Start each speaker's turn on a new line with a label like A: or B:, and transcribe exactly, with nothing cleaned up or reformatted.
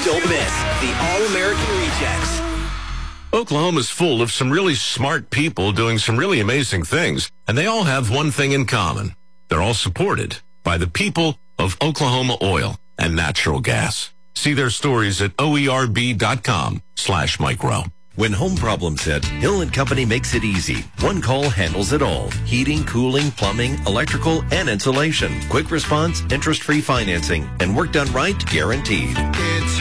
A: Don't miss the All-American Rejects.
B: Oklahoma's full of some really smart people doing some really amazing things, and they all have one thing in common. They're all supported by the people of Oklahoma Oil and Natural Gas. See their stories at oerb.com slash micro.
C: When home problems hit, Hill and Company makes it easy. One call handles it all. Heating, cooling, plumbing, electrical, and insulation. Quick response, interest-free financing, and work done right, guaranteed.
D: It's